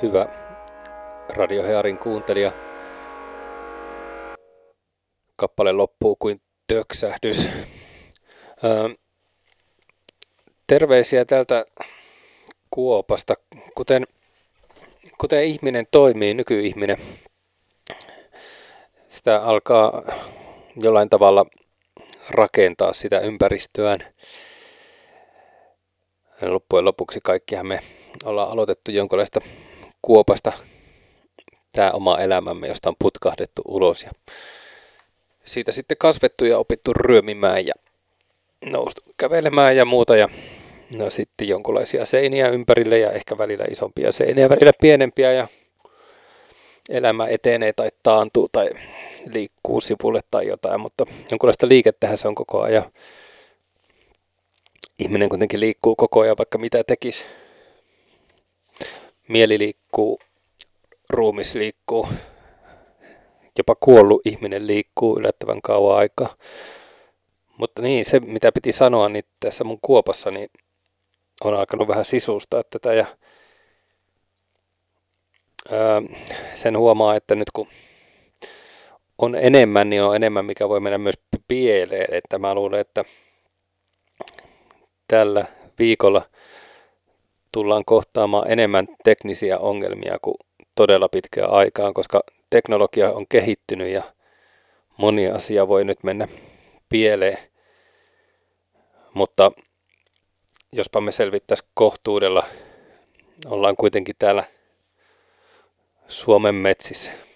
Hyvä Radio Hearin kuuntelija. Kappale loppuu kuin töksähdys. Terveisiä tältä Kuopasta. Kuten ihminen toimii, nykyihminen, sitä alkaa jollain tavalla rakentaa sitä ympäristöään. Loppujen lopuksi kaikkihan me ollaan aloitettu jonkinlaista kuopasta tämä oma elämämme, josta on putkahdettu ulos ja siitä sitten kasvettu ja opittu ryömimään ja noustu kävelemään ja muuta ja no sitten jonkinlaisia seiniä ympärille ja ehkä välillä isompia seiniä, välillä pienempiä ja elämä etenee tai taantuu tai liikkuu sivulle tai jotain, mutta jonkinlaista liikettähän se on koko ajan. Ihminen kuitenkin liikkuu koko ajan, vaikka mitä tekisi. Mieli liikkuu, ruumis liikkuu, jopa kuollut ihminen liikkuu yllättävän kauan aikaa. Mutta niin, se mitä piti sanoa, niin tässä mun kuopassa niin on alkanut vähän sisustaa tätä ja sen huomaa, että nyt kun on enemmän, niin on enemmän, mikä voi mennä myös pieleen. Että mä luulen, että tällä viikolla tullaan kohtaamaan enemmän teknisiä ongelmia kuin todella pitkään aikaan, koska teknologia on kehittynyt ja moni asia voi nyt mennä pieleen. Mutta jospa me selvittäisiin kohtuudella, ollaan kuitenkin täällä Suomen metsissä.